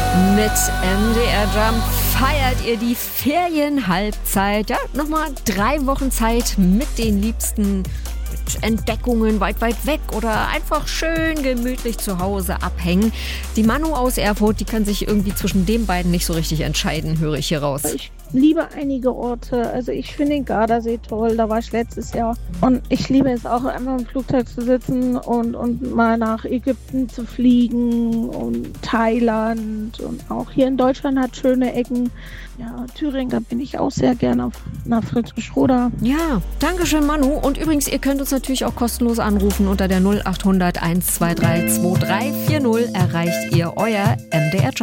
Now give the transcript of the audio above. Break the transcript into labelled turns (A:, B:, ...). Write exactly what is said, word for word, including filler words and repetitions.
A: Mit M D R Jump feiert ihr die Ferienhalbzeit. Ja, nochmal drei Wochen Zeit mit den Liebsten, mit Entdeckungen weit, weit weg oder einfach schön gemütlich zu Hause abhängen. Die Manu aus Erfurt, die kann sich irgendwie zwischen den beiden nicht so richtig entscheiden, höre ich hier raus.
B: Ich liebe einige Orte. Also ich finde den Gardasee toll, da war ich letztes Jahr. Und ich liebe es auch, einfach im Flugzeug zu sitzen und, und mal nach Ägypten zu fliegen und Thailand. Und auch hier in Deutschland hat schöne Ecken. Ja, Thüringen, da bin ich auch sehr gerne nach Friedrichsroda.
A: Ja, danke schön, Manu. Und übrigens, ihr könnt uns natürlich auch kostenlos anrufen unter der null acht hundert eins zwei drei zwei drei vier null erreicht ihr euer M D R Jump.